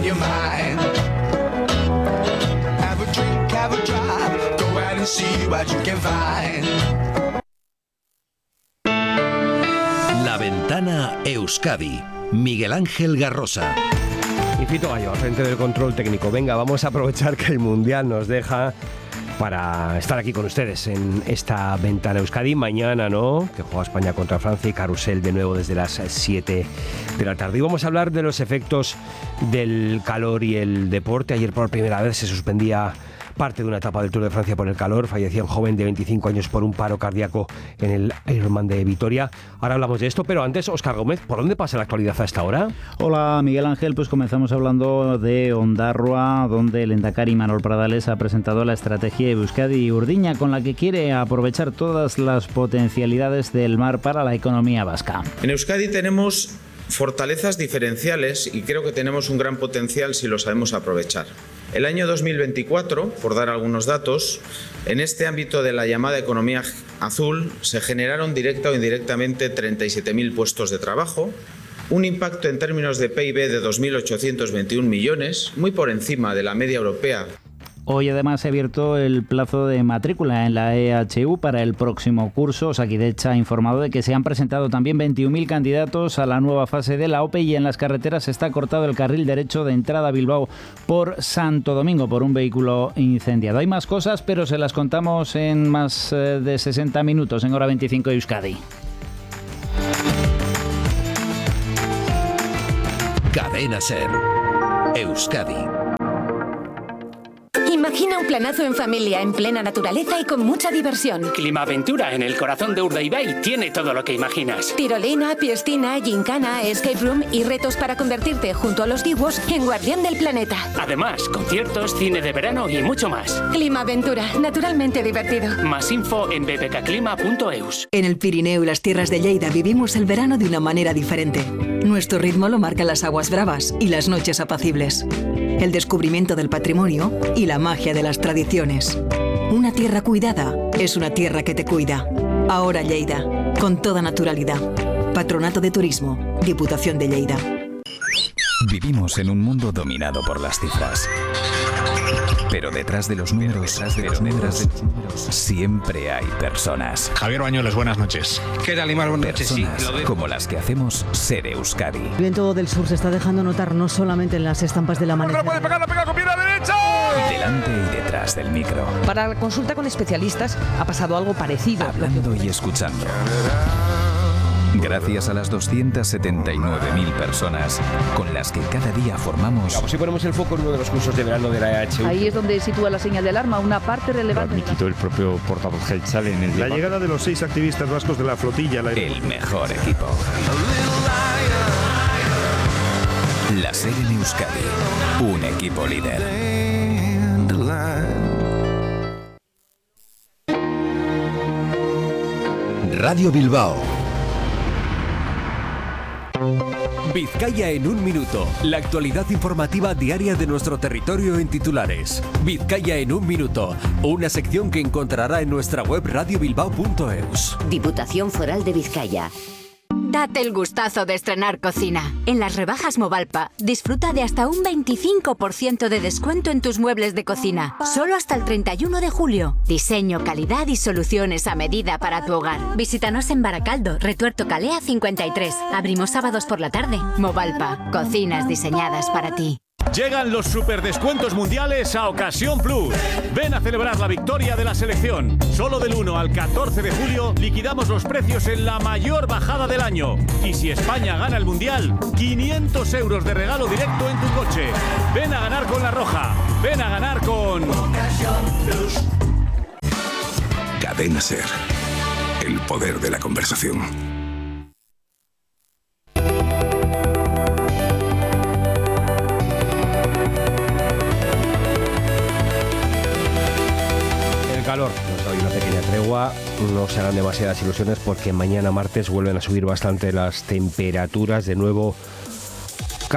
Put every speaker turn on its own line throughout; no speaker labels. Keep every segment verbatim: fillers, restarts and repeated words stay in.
your mind. Have a drink, have a drive, go out and see what you can find.
La Ventana Euskadi, Miguel Ángel Garrosa.
Y Fito Gallo, al frente del control técnico. Venga, vamos a aprovechar que el Mundial nos deja para estar aquí con ustedes en esta Ventana Euskadi. Mañana, ¿no?, que juega España contra Francia y carrusel de nuevo desde las siete de la tarde. Y vamos a hablar de los efectos del calor y el deporte. Ayer por primera vez se suspendía parte de una etapa del Tour de Francia por el calor. Fallecía un joven de veinticinco años por un paro cardíaco en el Ironman de Vitoria. Ahora hablamos de esto, pero antes, Óscar Gómez, ¿por dónde pasa la actualidad a esta hora?
Hola, Miguel Ángel. Pues comenzamos hablando de Ondarroa, donde el Endacari Manuel Pradales ha presentado la estrategia de Euskadi y Urdiña, con la que quiere aprovechar todas las potencialidades del mar para la economía vasca.
En Euskadi tenemos fortalezas diferenciales y creo que tenemos un gran potencial si lo sabemos aprovechar. El año dos mil veinticuatro, por dar algunos datos, en este ámbito de la llamada economía azul se generaron directa o indirectamente treinta y siete mil puestos de trabajo, un impacto en términos de P I B de dos mil ochocientos veintiún millones, muy por encima de la media europea.
Hoy además se ha abierto el plazo de matrícula en la E H U para el próximo curso. Osakidetza ha informado de que se han presentado también veintiún mil candidatos a la nueva fase de la O P E y en las carreteras está cortado el carril derecho de entrada a Bilbao por Santo Domingo por un vehículo incendiado. Hay más cosas, pero se las contamos en más de sesenta minutos en Hora veinticinco de Euskadi.
Cadena SER, Euskadi.
Imagina un planazo en familia, en plena naturaleza y con mucha diversión.
Climaventura en el corazón de Urdaibai tiene todo lo que imaginas.
Tirolina, piestina, gincana, escape room y retos para convertirte, junto a los dibuos, en guardián del planeta.
Además, conciertos, cine de verano y mucho más.
Climaventura, naturalmente divertido.
Más info en b p k clima punto e u s.
En el Pirineo y las tierras de Lleida vivimos el verano de una manera diferente. Nuestro ritmo lo marcan las aguas bravas y las noches apacibles. El descubrimiento del patrimonio y la magia de las tradiciones. Una tierra cuidada es una tierra que te cuida. Ahora Lleida, con toda naturalidad. Patronato de Turismo, Diputación de Lleida.
Vivimos en un mundo dominado por las cifras. Pero detrás de los números, detrás de los números, siempre hay personas.
Javier Bañuelos, buenas noches.
¿Qué tal, Imar? Buenas noches. Personas sí, como las que hacemos Ser Euskadi.
El viento del sur se está dejando notar no solamente en las estampas del amanecer.
¡No puede pegar, la pega con pierna derecha!
Delante y detrás del micro.
Para la consulta con especialistas ha pasado algo parecido.
Hablando y escuchando. Gracias a las doscientas setenta y nueve mil personas con las que cada día formamos...
Vamos, si ponemos el foco en uno de los cursos de verano de la E H U.
Ahí es donde sitúa la señal de alarma, una parte relevante.
Lo admitió el propio portavoz Geltzal en el
La debate. Llegada de los seis activistas vascos de la flotilla. La...
El mejor equipo. La SER en Euskadi. Un equipo líder.
Radio Bilbao.
Vizcaya en un minuto. La actualidad informativa diaria de nuestro territorio en titulares. Vizcaya en un minuto. Una sección que encontrará en nuestra web radio bilbao punto e u s.
Diputación Foral de Vizcaya.
Date el gustazo de estrenar cocina. En las rebajas Movalpa, disfruta de hasta un veinticinco por ciento de descuento en tus muebles de cocina. Solo hasta el treinta y uno de julio. Diseño, calidad y soluciones a medida para tu hogar. Visítanos en Baracaldo, Retuerto Calea cincuenta y tres. Abrimos sábados por la tarde. Movalpa, cocinas diseñadas para ti.
Llegan los superdescuentos mundiales a Ocasión Plus. Ven a celebrar la victoria de la selección. Solo del uno al catorce de julio liquidamos los precios en la mayor bajada del año. Y si España gana el mundial, quinientos euros de regalo directo en tu coche. Ven a ganar con La Roja. Ven a ganar con Ocasión Plus.
Cadena SER. El poder de la conversación.
Calor, nos doy una pequeña tregua, no se harán demasiadas ilusiones porque mañana martes vuelven a subir bastante las temperaturas, de nuevo casi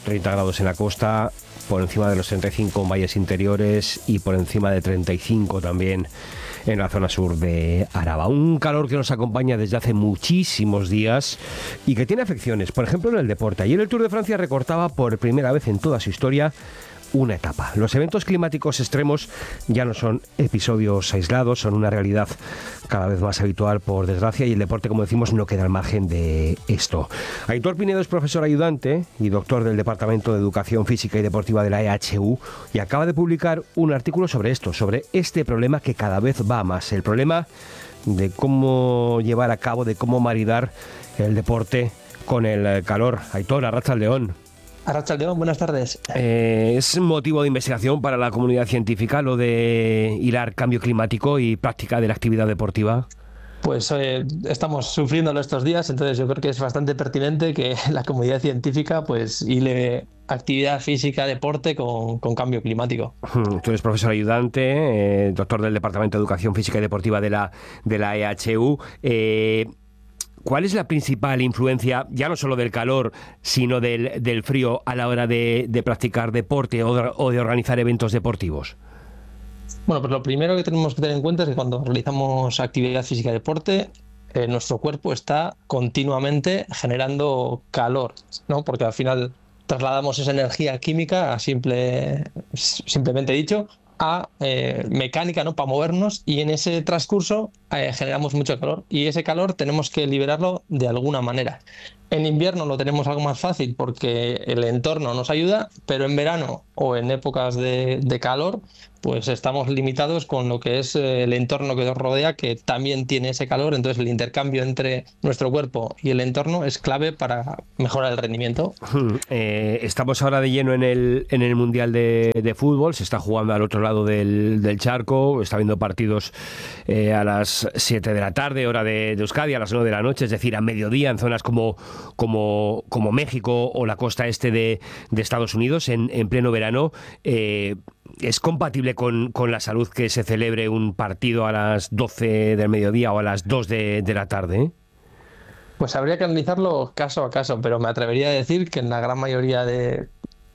treinta grados en la costa, por encima de los treinta y cinco en valles interiores y por encima de treinta y cinco también en la zona sur de Araba. Un calor que nos acompaña desde hace muchísimos días y que tiene afecciones, por ejemplo en el deporte. Ayer el Tour de Francia recortaba por primera vez en toda su historia una etapa. Los eventos climáticos extremos ya no son episodios aislados, son una realidad cada vez más habitual, por desgracia, y el deporte, como decimos, no queda al margen de esto. Aitor Pinedo es profesor ayudante y doctor del Departamento de Educación Física y Deportiva de la E H U y acaba de publicar un artículo sobre esto, sobre este problema que cada vez va a más, el problema de cómo llevar a cabo, de cómo maridar el deporte con el calor. Aitor, arratsaldeón.
Arratsaldeón, buenas tardes.
Eh, ¿Es motivo de investigación para la comunidad científica lo de hilar cambio climático y práctica de la actividad deportiva?
Pues eh, estamos sufriéndolo estos días, entonces yo creo que es bastante pertinente que la comunidad científica pues hile actividad física, deporte con, con cambio climático.
Tú eres profesor ayudante, eh, doctor del Departamento de Educación Física y Deportiva de la, de la E H U. Eh, ¿Cuál es la principal influencia, ya no solo del calor, sino del, del frío a la hora de, de practicar deporte o de, o de organizar eventos deportivos?
Bueno, pues lo primero que tenemos que tener en cuenta es que cuando realizamos actividad física y deporte, eh, nuestro cuerpo está continuamente generando calor, ¿no? Porque al final trasladamos esa energía química, a simple, simplemente dicho, a eh, mecánica, ¿no? Para movernos, y en ese transcurso eh, generamos mucho calor y ese calor tenemos que liberarlo de alguna manera. En invierno lo tenemos algo más fácil porque el entorno nos ayuda, pero en verano o en épocas de, de calor pues estamos limitados con lo que es el entorno que nos rodea, que también tiene ese calor. Entonces el intercambio entre nuestro cuerpo y el entorno es clave para mejorar el rendimiento.
Eh, estamos ahora de lleno en el, en el Mundial de, de Fútbol, se está jugando al otro lado del, del charco, está habiendo partidos eh, a las siete de la tarde, hora de, de Euskadi, a las nueve de la noche, es decir, a mediodía en zonas como, como, como México o la costa este de, de Estados Unidos, en, en pleno verano. Eh, ¿Es compatible con, con la salud que se celebre un partido a las doce del mediodía o a las dos de, de la tarde?
Pues habría que analizarlo caso a caso, pero me atrevería a decir que en la gran mayoría de,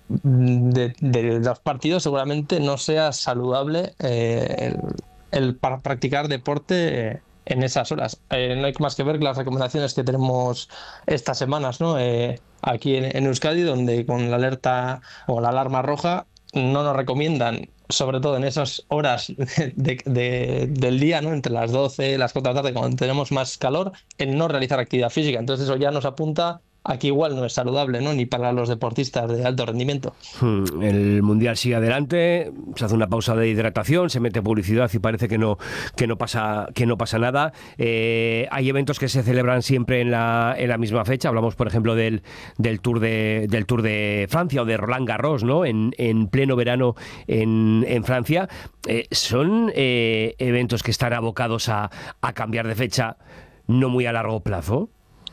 de, de los partidos seguramente no sea saludable eh, el, el para practicar deporte en esas horas. Eh, no hay más que ver las recomendaciones que tenemos estas semanas, ¿no? Eh, aquí en, en Euskadi, donde con la alerta o la alarma roja no nos recomiendan, sobre todo en esas horas de, de, del día, ¿no? Entre las doce y las cuatro de la tarde, cuando tenemos más calor, en no realizar actividad física. Entonces eso ya nos apunta a que igual no es saludable, ¿no? Ni para los deportistas de alto rendimiento.
El Mundial sigue adelante, se hace una pausa de hidratación, se mete publicidad y parece que no, que no, pasa, que no pasa nada. Eh, hay eventos que se celebran siempre en la, en la misma fecha. Hablamos, por ejemplo, del, del, Tour de, del Tour de Francia o de Roland Garros, ¿no? En, en pleno verano en, en Francia. Eh, ¿Son eh, eventos que están abocados a, a cambiar de fecha no muy a largo plazo?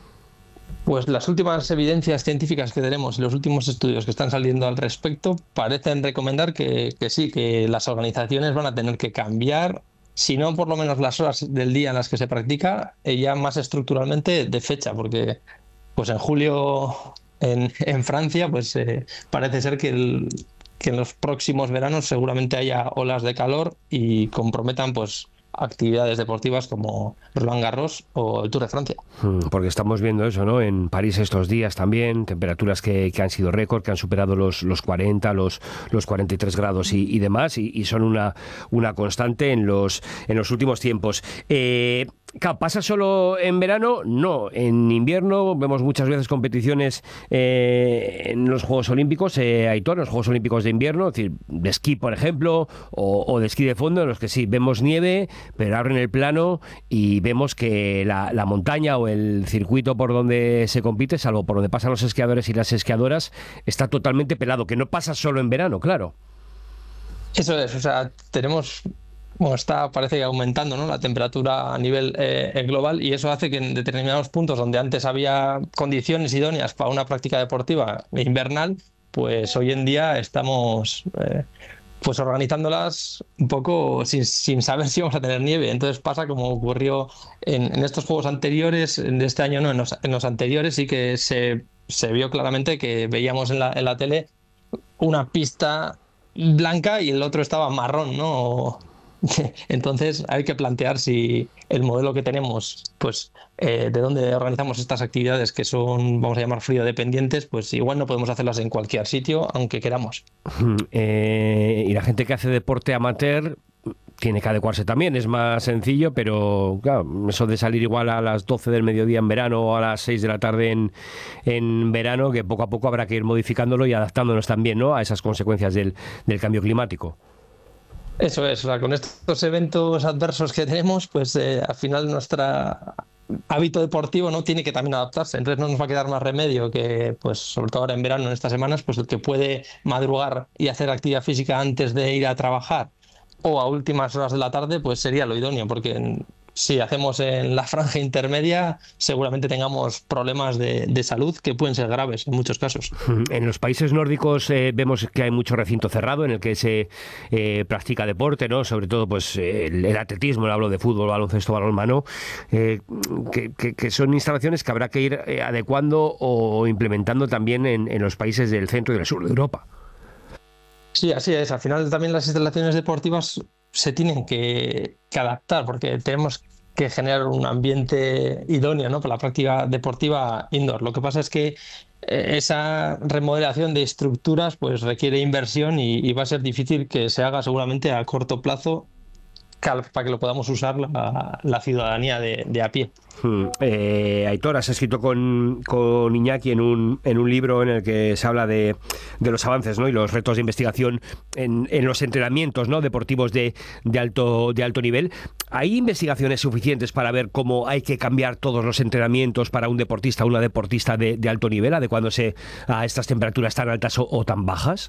Pues las últimas evidencias científicas que tenemos y los últimos estudios que están saliendo al respecto parecen recomendar que, que sí, que las organizaciones van a tener que cambiar, si no por lo menos las horas del día en las que se practica, eh, ya más estructuralmente de fecha, porque pues en julio en, en Francia pues eh, parece ser que, el, que en los próximos veranos seguramente haya olas de calor y comprometan pues actividades deportivas como Roland Garros o el Tour de Francia.
Porque estamos viendo eso, ¿no? En París estos días también, temperaturas que, que han sido récord, que han superado los, los cuarenta, los, los cuarenta y tres grados y, y demás, y, y son una, una constante en los, en los últimos tiempos. Eh, ¿Pasa solo en verano? No, en invierno vemos muchas veces competiciones eh, en los Juegos Olímpicos, eh, Aitor, en los Juegos Olímpicos de invierno, es decir, de esquí, por ejemplo, o, o de esquí de fondo, en los que sí, vemos nieve, pero abren el plano y vemos que la, la montaña o el circuito por donde se compite, salvo por donde pasan los esquiadores y las esquiadoras, está totalmente pelado, que no pasa solo en verano, claro.
Eso es, o sea, tenemos... Bueno, está, parece que aumentando, ¿no? La temperatura a nivel eh, global, y eso hace que en determinados puntos donde antes había condiciones idóneas para una práctica deportiva invernal, pues hoy en día estamos eh, pues organizándolas un poco sin, sin saber si vamos a tener nieve. Entonces pasa como ocurrió en, en estos juegos anteriores, en este año no, en los, en los anteriores sí que se se vio claramente que veíamos en la, en la tele una pista blanca y el otro estaba marrón, ¿no? Entonces hay que plantear si el modelo que tenemos, pues eh, de dónde organizamos estas actividades que son, vamos a llamar frío dependientes, pues igual no podemos hacerlas en cualquier sitio, aunque queramos.
Eh, y la gente que hace deporte amateur tiene que adecuarse también, es más sencillo, pero claro, eso de salir igual a las doce del mediodía en verano o a las seis de la tarde en, en verano, que poco a poco habrá que ir modificándolo y adaptándonos también, ¿no?, a esas consecuencias del, del cambio climático.
Eso es, o sea, con estos eventos adversos que tenemos, pues eh, al final nuestro hábito deportivo no tiene que también adaptarse, entonces no nos va a quedar más remedio que, pues sobre todo ahora en verano, en estas semanas, pues el que puede madrugar y hacer actividad física antes de ir a trabajar o a últimas horas de la tarde, pues sería lo idóneo, porque si hacemos en la franja intermedia seguramente tengamos problemas de, de salud que pueden ser graves en muchos casos.
En los países nórdicos eh, vemos que hay mucho recinto cerrado en el que se eh, practica deporte, ¿no? Sobre todo pues el, el atletismo, hablo de fútbol, baloncesto, balonmano, eh, que, que, que son instalaciones que habrá que ir eh, adecuando o implementando también en, en los países del centro y del sur de Europa.
Sí, así es. Al final también las instalaciones deportivas se tienen que, que adaptar, porque tenemos que generar un ambiente idóneo, ¿no?, para la práctica deportiva indoor. Lo que pasa es que esa remodelación de estructuras pues requiere inversión y, y va a ser difícil que se haga seguramente a corto plazo para que lo podamos usar la, la ciudadanía de, de a pie.
Hmm. Eh, Aitor, has escrito con, con Iñaki en un, en un libro en el que se habla de, de los avances, ¿no?, y los retos de investigación en, en los entrenamientos, ¿no?, deportivos de, de, alto, de alto nivel. ¿Hay investigaciones suficientes para ver cómo hay que cambiar todos los entrenamientos para un deportista o una deportista de, de alto nivel, adecuándose a estas temperaturas tan altas o, o tan bajas?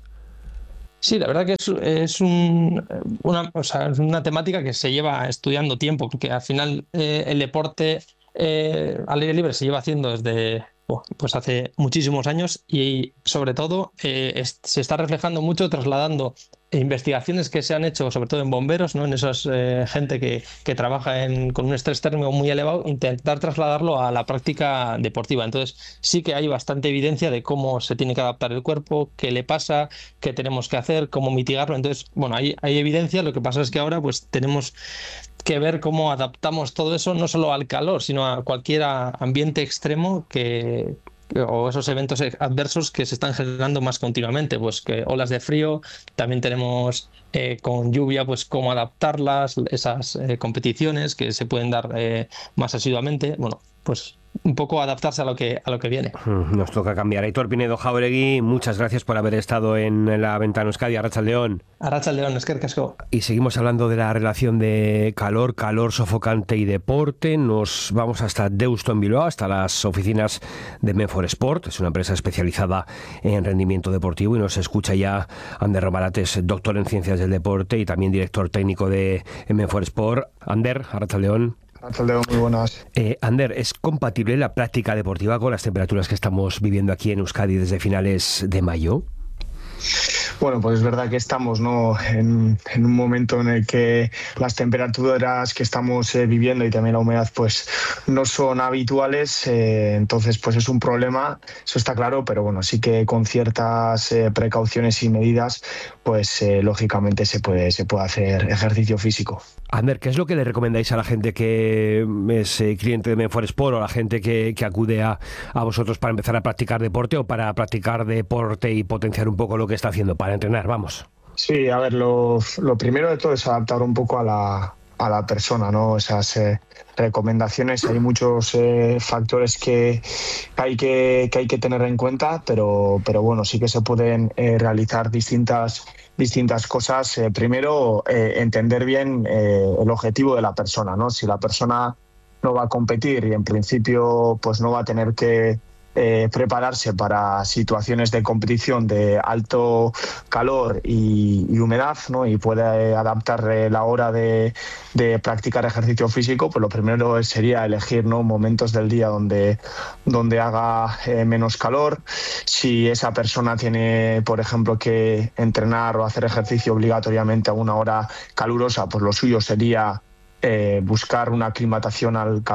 Sí, la verdad que es, es, un, una, o sea, es una temática que se lleva estudiando tiempo, porque al final eh, el deporte eh, al aire libre se lleva haciendo desde oh, pues hace muchísimos años y sobre todo eh, es, se está reflejando mucho trasladando investigaciones que se han hecho sobre todo en bomberos, ¿no?, en esas eh, gente que, que trabaja en, con un estrés térmico muy elevado, intentar trasladarlo a la práctica deportiva. Entonces sí que hay bastante evidencia de cómo se tiene que adaptar el cuerpo, qué le pasa, qué tenemos que hacer, cómo mitigarlo. Entonces, bueno, hay, hay evidencia, lo que pasa es que ahora pues tenemos que ver cómo adaptamos todo eso no solo al calor, sino a cualquier ambiente extremo que o esos eventos adversos que se están generando más continuamente, pues que olas de frío, también tenemos eh, con lluvia, pues cómo adaptarlas, esas eh, competiciones que se pueden dar eh, más asiduamente, bueno, pues un poco adaptarse a lo que a lo que viene.
Nos toca cambiar. Aitor Pinedo Jauregui, muchas gracias por haber estado en la Ventana Euskadi. Arratsaldeon.
Arratsaldeon, eskerrik asko.
Y seguimos hablando de la relación de calor, calor sofocante y deporte. Nos vamos hasta Deusto en Bilbao, hasta las oficinas de Menfor Sport. Es una empresa especializada en rendimiento deportivo y nos escucha ya Ander Romarates, doctor en ciencias del deporte y también director técnico de Menfor Sport. Ander, arratsaldeon.
Muy buenas.
Eh, Ander, ¿es compatible la práctica deportiva con las temperaturas que estamos viviendo aquí en Euskadi desde finales de mayo?
Bueno, pues es verdad que estamos, ¿no?, en, en un momento en el que las temperaturas que estamos eh, viviendo y también la humedad pues no son habituales, eh, entonces pues es un problema, eso está claro, pero bueno, sí que con ciertas eh, precauciones y medidas pues eh, lógicamente se puede, se puede hacer ejercicio físico.
Ander, ¿qué es lo que le recomendáis a la gente que es eh, cliente de Menfor Sport o a la gente que, que acude a, a vosotros para empezar a practicar deporte o para practicar deporte y potenciar un poco lo que está haciendo para entrenar? Vamos.
Sí, a ver, lo, lo primero de todo es adaptar un poco a la, a la persona, ¿no? Esas eh, recomendaciones, hay muchos eh, factores que hay que, que hay que tener en cuenta, pero, pero bueno, sí que se pueden eh, realizar distintas distintas cosas. Eh, primero, eh, entender bien eh, el objetivo de la persona, ¿no? Si la persona no va a competir y en principio pues no va a tener que eh, prepararse para situaciones de competición de alto calor y, y humedad, ¿no? Y puede adaptar eh, la hora de, de practicar ejercicio físico, pues lo primero sería elegir, ¿no?, momentos del día donde, donde haga eh, menos calor. Si esa persona tiene, por ejemplo, que entrenar o hacer ejercicio obligatoriamente a una hora calurosa, pues lo suyo sería eh, buscar una aclimatación al calor.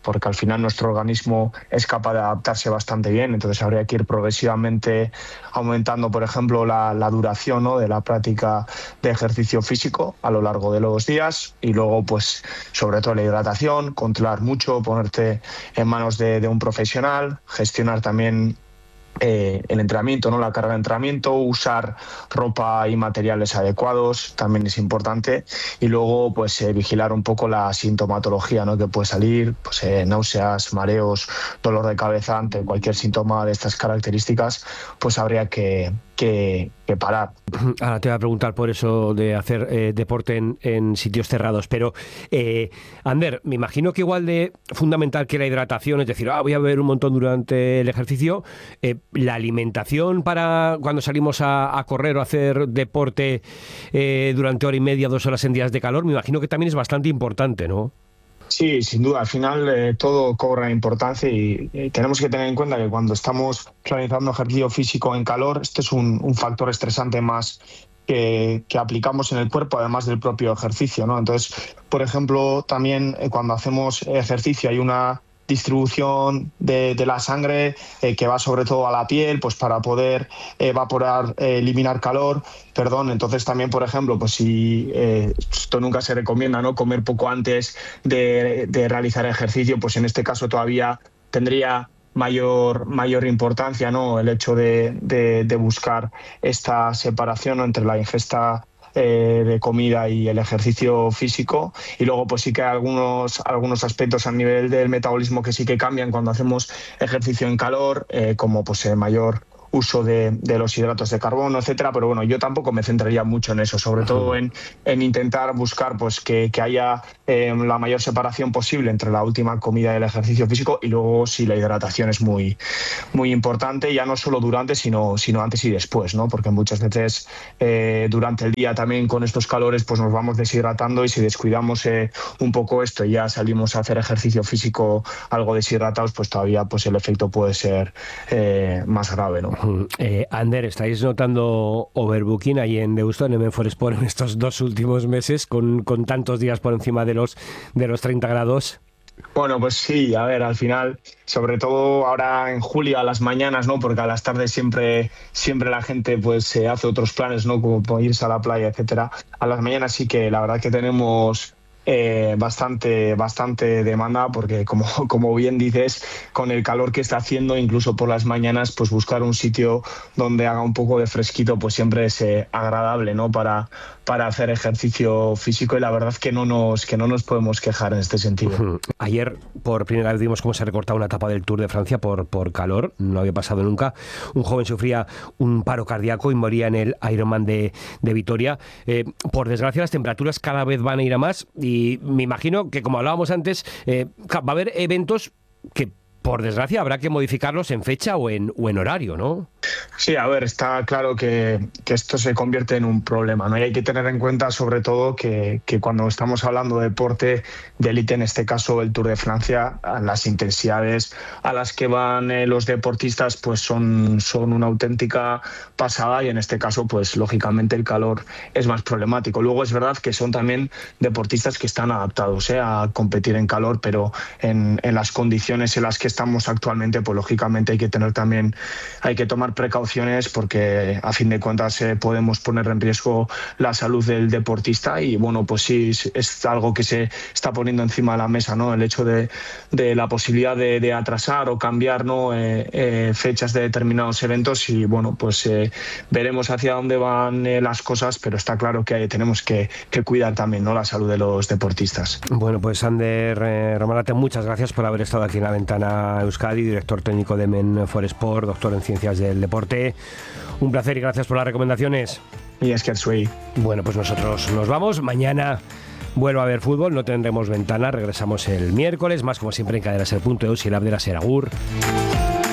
porque al final nuestro organismo es capaz de adaptarse bastante bien, entonces habría que ir progresivamente aumentando, por ejemplo, la, la duración, ¿no?, de la práctica de ejercicio físico a lo largo de los días, y luego, pues, sobre todo la hidratación, controlar mucho, ponerte en manos de, de un profesional, gestionar también Eh, el entrenamiento, ¿no?, la carga de entrenamiento, usar ropa y materiales adecuados también es importante, y luego pues eh, vigilar un poco la sintomatología, ¿no?, que puede salir, pues eh, náuseas, mareos, dolor de cabeza. Ante cualquier síntoma de estas características pues habría que, que, que parar.
Ahora te voy a preguntar por eso de hacer eh, deporte en, en sitios cerrados, pero eh, Ander, me imagino que igual de fundamental que la hidratación, es decir, ah, voy a beber un montón durante el ejercicio, eh, la alimentación para cuando salimos a, a correr o a hacer deporte eh, durante hora y media, dos horas en días de calor, me imagino que también es bastante importante, ¿no?
Sí, sin duda. Al final eh, todo cobra importancia y, y tenemos que tener en cuenta que cuando estamos realizando ejercicio físico en calor, este es un, un factor estresante más que, que aplicamos en el cuerpo, además del propio ejercicio, ¿no? Entonces, por ejemplo, también eh, cuando hacemos ejercicio hay una distribución de, de la sangre eh, que va sobre todo a la piel, pues para poder evaporar, eh, eliminar calor, perdón. Entonces también, por ejemplo, pues si eh, esto nunca se recomienda, ¿no?, comer poco antes de, de realizar ejercicio, pues en este caso todavía tendría mayor mayor importancia, ¿no?, el hecho de, de, de buscar esta separación, ¿no?, entre la ingesta Eh, de comida y el ejercicio físico. Y luego pues sí que hay algunos, algunos aspectos a nivel del metabolismo que sí que cambian cuando hacemos ejercicio en calor, eh, como pues el mayor uso de, de los hidratos de carbono, etcétera. Pero bueno, yo tampoco me centraría mucho en eso, sobre todo en, en intentar buscar pues que, que haya eh, la mayor separación posible entre la última comida y el ejercicio físico, y luego sí, la hidratación es muy, muy importante, ya no solo durante, sino, sino antes y después, ¿no? Porque muchas veces eh, durante el día también con estos calores pues nos vamos deshidratando, y si descuidamos eh, un poco esto y ya salimos a hacer ejercicio físico algo deshidratados, pues todavía pues el efecto puede ser eh, más grave, ¿no?
Eh, Ander, ¿estáis notando overbooking ahí en Deusto, en M cuatro Sport, en estos dos últimos meses, con, con tantos días por encima de los, de los treinta grados?
Bueno, pues sí, a ver, al final, sobre todo ahora en julio a las mañanas, ¿no?, porque a las tardes siempre siempre la gente pues se hace otros planes, ¿no?, como irse a la playa, etcétera. A las mañanas sí que la verdad que tenemos Eh, bastante bastante demanda, porque como, como bien dices, con el calor que está haciendo, incluso por las mañanas, pues buscar un sitio donde haga un poco de fresquito pues siempre es eh, agradable, ¿no?, para, para hacer ejercicio físico, y la verdad que no nos que no nos podemos quejar en este sentido.
Uh-huh. Ayer por primera vez vimos cómo se recortaba una etapa del Tour de Francia por, por calor, no había pasado nunca. Un joven sufría un paro cardíaco y moría en el Ironman de, de Vitoria. Eh, por desgracia las temperaturas cada vez van a ir a más, y Y me imagino que, como hablábamos antes, eh, va a haber eventos que, por desgracia, habrá que modificarlos en fecha o en, o en horario, ¿no?
Sí, a ver, está claro que, que esto se convierte en un problema, ¿no? Y hay que tener en cuenta, sobre todo, que, que cuando estamos hablando de deporte de élite, en este caso el Tour de Francia, las intensidades a las que van eh, los deportistas pues son, son una auténtica pasada, y en este caso, pues lógicamente el calor es más problemático. Luego es verdad que son también deportistas que están adaptados eh, a competir en calor, pero en, en las condiciones en las que estamos actualmente, pues lógicamente hay que tener también, hay que tomar precauciones, porque a fin de cuentas eh, podemos poner en riesgo la salud del deportista. Y bueno, pues sí, es algo que se está poniendo encima de la mesa, ¿no?, el hecho de, de la posibilidad de, de atrasar o cambiar, ¿no?, eh, eh, fechas de determinados eventos. Y bueno, pues eh, veremos hacia dónde van eh, las cosas, pero está claro que tenemos que, que cuidar también, ¿no?, la salud de los deportistas.
Bueno, pues Ander eh, Romarate, muchas gracias por haber estado aquí en La Ventana Euskadi, director técnico de M cuatro Sport, doctor en ciencias del deporte. Un placer y gracias por las recomendaciones.
Y es que soy.
Bueno, pues nosotros nos vamos. Mañana vuelvo a ver fútbol, no tendremos ventana, regresamos el miércoles, más como siempre en cadena ser punto eus y el app de la SER. Agur.